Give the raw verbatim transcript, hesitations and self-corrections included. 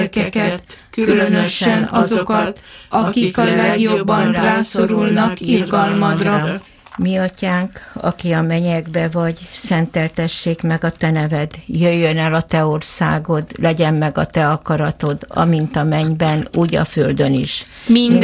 gyermekeket, különösen azokat, akik a legjobban rászorulnak irgalmadra. Mi atyánk, aki a mennyekbe vagy, szenteltessék meg a te neved, jöjjön el a te országod, legyen meg a te akaratod, amint a mennyben, úgy a földön is. Minden